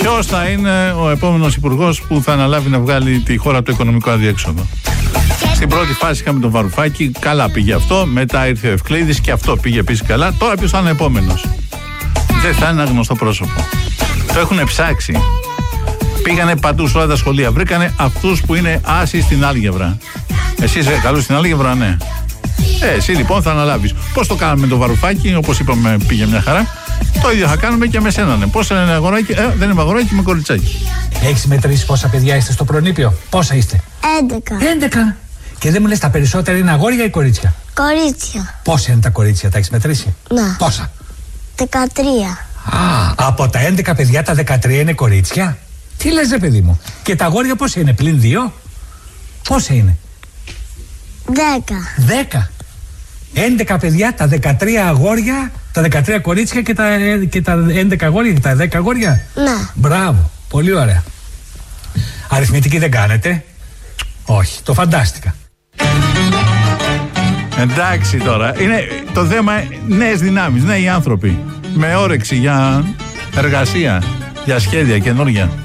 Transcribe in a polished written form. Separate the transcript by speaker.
Speaker 1: Ποιος θα είναι ο επόμενος υπουργός που θα αναλάβει να βγάλει τη χώρα από το οικονομικό αδιέξοδο? Στην πρώτη φάση είχαμε τον Βαρουφάκη, καλά πήγε αυτό. Μετά ήρθε ο Ευκλήδης και αυτό πήγε επίσης καλά. Τώρα ποιος θα είναι επόμενος? Δεν θα είναι ένα γνωστό πρόσωπο. Το έχουν ψάξει. Πήγανε παντού σε όλα τα σχολεία. Βρήκανε αυτούς που είναι άσοι στην άλγευρα. Εσύ είσαι καλός στην άλγευρα, ναι. Εσύ λοιπόν θα αναλάβεις. Πώς το κάναμε με τον Βαρουφάκη, όπως είπαμε, πήγε μια χαρά. Το ίδιο θα κάνουμε και με σένα, ναι. Πώς είναι αγοράκι? Δεν είμαι αγοράκι, είμαι κοριτσάκι.
Speaker 2: Έχεις μετρήσει πόσα παιδιά είστε στο προνήπιο? Πόσα είστε?
Speaker 3: 11.
Speaker 2: Και δεν μου λες τα περισσότερα είναι αγόρια ή κορίτσια?
Speaker 3: Κορίτσια.
Speaker 2: Πόσα είναι τα κορίτσια, τα έχεις μετρήσει?
Speaker 3: Να.
Speaker 2: Πόσα?
Speaker 3: 13.
Speaker 2: Από τα 11 παιδιά τα 13 είναι κορίτσια? Τι λες ρε παιδί μου? Και τα αγόρια πόσα είναι, πλην 2? Πόσα είναι? 10. 11 παιδιά, τα 13 αγόρια, τα 13 κορίτσια και τα 11 αγόρια και τα 10 αγόρια.
Speaker 3: Ναι.
Speaker 2: Μπράβο, πολύ ωραία. Αριθμητική δεν κάνετε? Όχι, το φαντάστηκα.
Speaker 1: Εντάξει τώρα, είναι το θέμα νέες δυνάμεις, νέοι άνθρωποι με όρεξη για εργασία, για σχέδια καινούργια.